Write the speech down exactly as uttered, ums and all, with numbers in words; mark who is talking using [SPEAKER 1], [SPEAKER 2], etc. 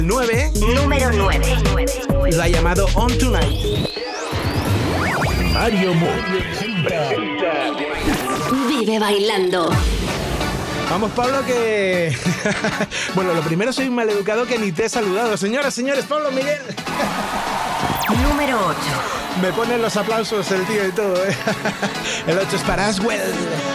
[SPEAKER 1] nueve.
[SPEAKER 2] Número nueve.
[SPEAKER 1] Lo ha llamado On Tonight.
[SPEAKER 3] Mario Moore presenta
[SPEAKER 2] Vive bailando.
[SPEAKER 1] Vamos, Pablo, que... bueno, lo primero, soy un maleducado que ni te he saludado. Señoras, señores, Pablo Miguel.
[SPEAKER 2] Número ocho.
[SPEAKER 1] Me ponen los aplausos el tío y todo, ¿eh? El ocho es para Aswell.